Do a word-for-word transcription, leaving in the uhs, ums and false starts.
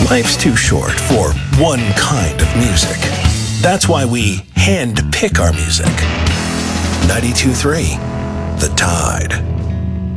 Life's too short for one kind of music. That's why we hand pick our music. ninety-two point three, The Tide.